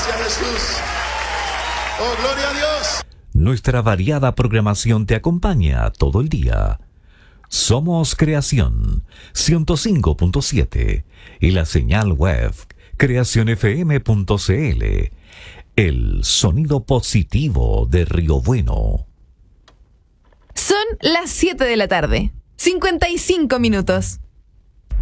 Gracias, Jesús. Oh, gloria a Dios. Nuestra variada programación te acompaña todo el día. Somos Creación 105.7 y la señal web creacionfm.cl. El sonido positivo de Río Bueno. Son las 7 de la tarde, 55 minutos.